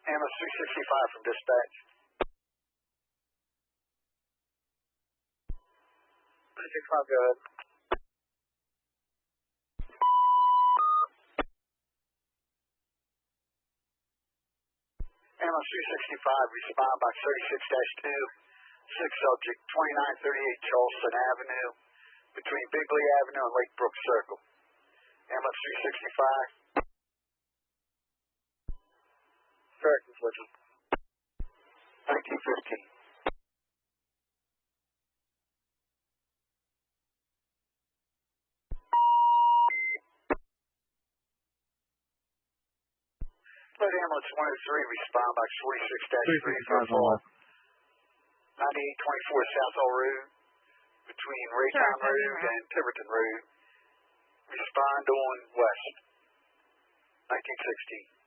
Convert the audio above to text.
Ambulance 365 from dispatch. 365, go ahead. Ambulance 365, respond box 36-2, 6 subject, 2938 Charleston Avenue, between Bigley Avenue and Lake Brook Circle. Ambulance 365. Correct, Infliction. 1915. Flight Ambulance 103, respond box 46-3 for 9824 Southall Road, between Raytown Road and Tiverton Road. Respond on west. 1916.